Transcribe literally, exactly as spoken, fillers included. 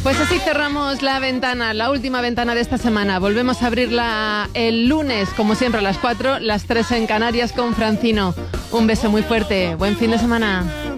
Pues así cerramos la ventana, la última ventana de esta semana. Volvemos a abrirla el lunes, como siempre, a las cuatro, las tres en Canarias con Francino. Un beso muy fuerte. Buen fin de semana.